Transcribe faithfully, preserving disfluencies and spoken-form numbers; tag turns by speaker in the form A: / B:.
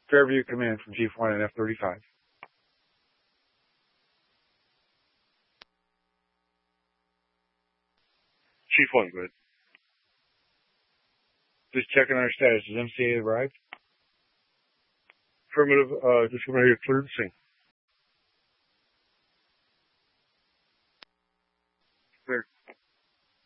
A: Fairview Command from Chief one and F thirty-five. Chief one, good. Just checking our status. Has M C A arrived? Affirmative, uh, just come right here, clear the scene.